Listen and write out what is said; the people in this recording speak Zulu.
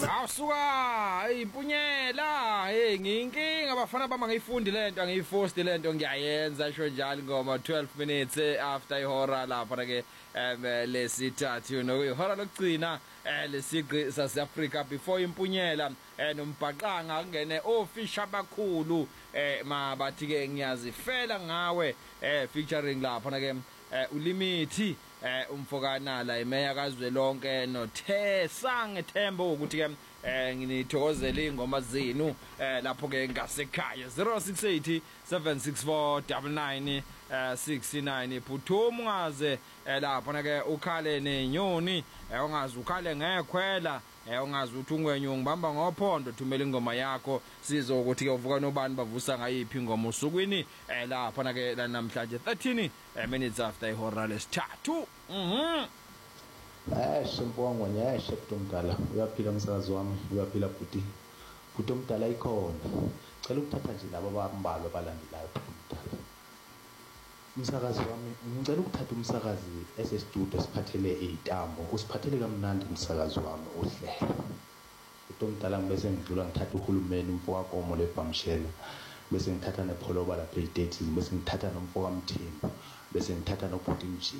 Awusuka impunyela ngiyinkinga abafana bama ngiyifundi lento angiyiforce lento ngiyayenza sho njalo ngoma 12 minutes after ihora lapha ke lesithathu ihora lokugcina lesiqi saseAfrica before impunyela nombhaqanga kungene ofisha abakhulu mabathi ke ngiyazifela ngawe featuring lapha ke ulimithi umfokana la imeya kazwelonke noThesa ngethembo ukuthi ke nginithokozela ingoma zenu lapho ke ngasekhaya 068 764 9969 phuthuma ungaze lapha ke ukhale nenyoni ungaze ukhale ngekhwela ungaze uthi ungwenye ngibamba ngophondo thumela ingoma yakho sizokuthi ke uvuka nobani bavusa ngayiphi ingoma usukwini lapha ke namhlanje 13 minutes after ihora lesithathu Sempongwa nyashe kutomdala uyaphila umsakazi wami uyaphila futhi umdala ikhona cela ukuthatha nje labo abambalwa abalandelayo umdala umsakazi wami ngicela ukuthatha umsakazi esestudio siphathele izitambo usiphathele kamnandi umsakazi wami uhlelo utomdala bese ngidlula ngithatha uhulumeni umfoka Komo leBhamshela bese ngithatha nePholoba lapha eDates bese ngithatha nomfoka Mthembu bese ngithatha noBhuti